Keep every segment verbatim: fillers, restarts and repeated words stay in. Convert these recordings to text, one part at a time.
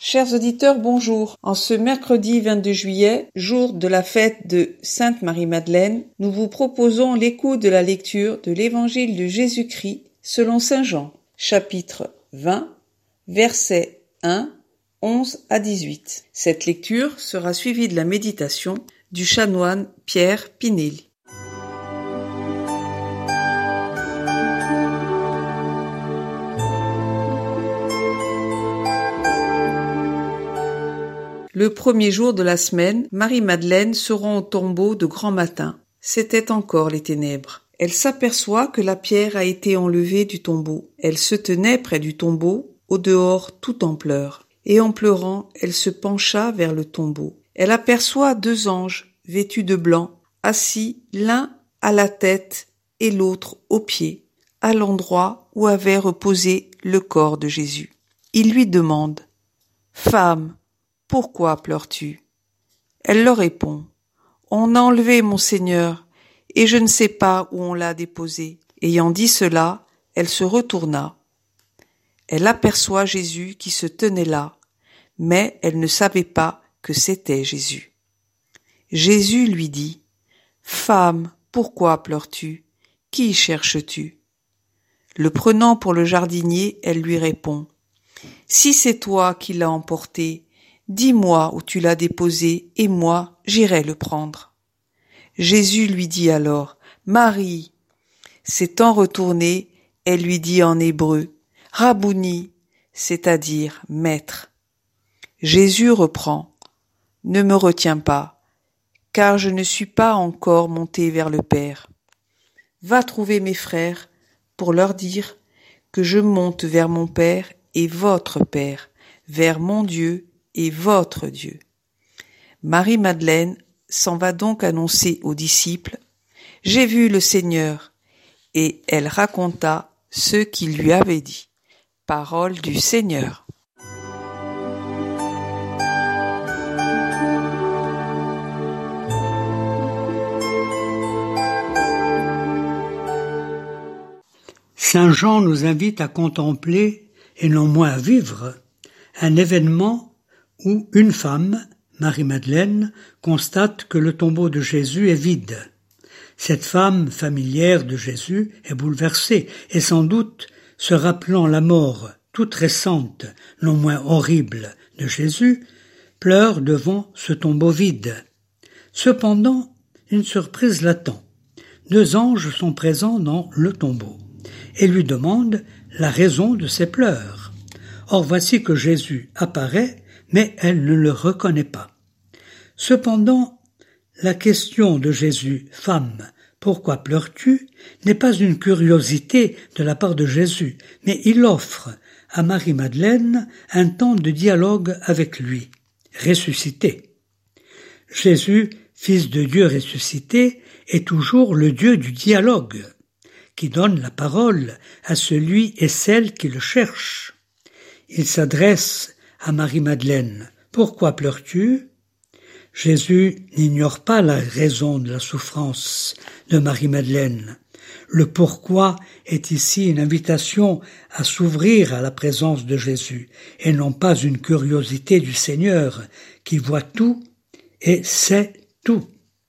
Chers auditeurs, bonjour. En ce mercredi vingt-deux juillet, jour de la fête de Sainte Marie-Madeleine, nous vous proposons l'écoute de la lecture de l'Évangile de Jésus-Christ selon saint Jean, chapitre vingt, versets un, onze à dix-huit. Cette lecture sera suivie de la méditation du chanoine Pierre Pinelli. Le premier jour de la semaine, Marie-Madeleine se rend au tombeau de grand matin. C'étaient encore les ténèbres. Elle s'aperçoit que la pierre a été enlevée du tombeau. Elle se tenait près du tombeau, au dehors tout en pleurs. Et en pleurant, elle se pencha vers le tombeau. Elle aperçoit deux anges, vêtus de blanc, assis l'un à la tête et l'autre aux pieds, à l'endroit où avait reposé le corps de Jésus. Ils lui demandent « Femme, pourquoi pleures-tu » Elle leur répond « On a enlevé mon Seigneur, et je ne sais pas où on l'a déposé. » Ayant dit cela, elle se retourna. Elle aperçoit Jésus qui se tenait là, mais elle ne savait pas que c'était Jésus. Jésus lui dit « Femme, pourquoi pleures-tu ? Qui cherches-tu » Le prenant pour le jardinier, elle lui répond « Si c'est toi qui l'as emporté, dis-moi où tu l'as déposé, et moi, j'irai le prendre. » Jésus lui dit alors, « Marie !» S'étant retournée, elle lui dit en hébreu, « Rabouni !» c'est-à-dire « Maître !» Jésus reprend, « Ne me retiens pas, car je ne suis pas encore monté vers le Père. Va trouver mes frères pour leur dire que je monte vers mon Père et votre Père, vers mon Dieu et votre Dieu. » Marie-Madeleine s'en va donc annoncer aux disciples « J'ai vu le Seigneur » et elle raconta ce qu'il lui avait dit. Parole du Seigneur. Saint Jean nous invite à contempler, et non moins à vivre, un événement où une femme, Marie-Madeleine, constate que le tombeau de Jésus est vide. Cette femme familière de Jésus est bouleversée et sans doute, se rappelant la mort toute récente, non moins horrible, de Jésus, pleure devant ce tombeau vide. Cependant, une surprise l'attend. Deux anges sont présents dans le tombeau et lui demandent la raison de ses pleurs. Or voici que Jésus apparaît, mais elle ne le reconnaît pas. Cependant, la question de Jésus, « Femme, pourquoi pleures-tu » n'est pas une curiosité de la part de Jésus, mais il offre à Marie-Madeleine un temps de dialogue avec lui, ressuscité. Jésus, Fils de Dieu ressuscité, est toujours le Dieu du dialogue, qui donne la parole à celui et celle qui le cherchent. Il s'adresse à Marie-Madeleine. « Pourquoi pleures-tu » Jésus n'ignore pas la raison de la souffrance de Marie-Madeleine. Le pourquoi est ici une invitation à s'ouvrir à la présence de Jésus, et non pas une curiosité du Seigneur qui voit tout et sait tout.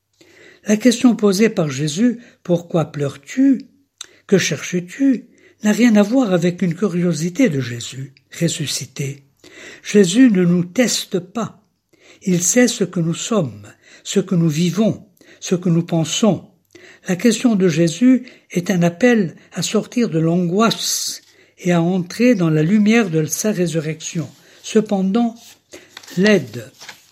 La question posée par Jésus « Pourquoi pleures-tu ? Que cherches-tu ?» n'a rien à voir avec une curiosité de Jésus, ressuscité. Jésus ne nous teste pas. Il sait ce que nous sommes, ce que nous vivons, ce que nous pensons. La question de Jésus est un appel à sortir de l'angoisse et à entrer dans la lumière de sa résurrection. Cependant, l'aide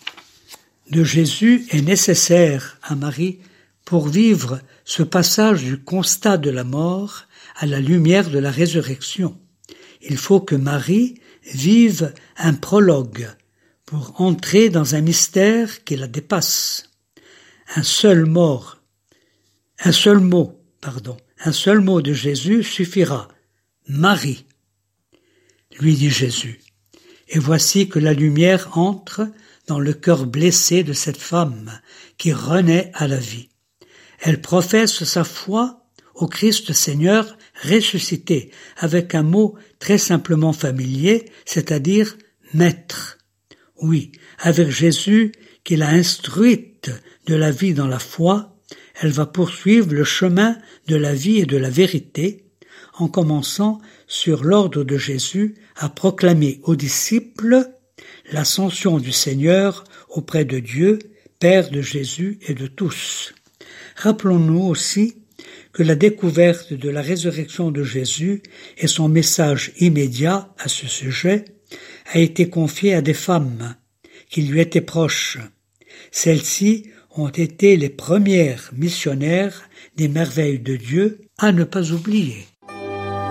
de Jésus est nécessaire à Marie pour vivre ce passage du constat de la mort à la lumière de la résurrection. Il faut que Marie vive un prologue pour entrer dans un mystère qui la dépasse. Un seul mort, un seul mot, pardon, un seul mot de Jésus suffira. Marie, lui dit Jésus. Et voici que la lumière entre dans le cœur blessé de cette femme qui renaît à la vie. Elle professe sa foi au Christ Seigneur ressuscité, avec un mot très simplement familier, c'est-à-dire « maître ». Oui, avec Jésus qui l'a instruite de la vie dans la foi, elle va poursuivre le chemin de la vie et de la vérité, en commençant sur l'ordre de Jésus à proclamer aux disciples l'ascension du Seigneur auprès de Dieu, Père de Jésus et de tous. Rappelons-nous aussi que la découverte de la résurrection de Jésus et son message immédiat à ce sujet a été confié à des femmes qui lui étaient proches. Celles-ci ont été les premières missionnaires des merveilles de Dieu à ne pas oublier.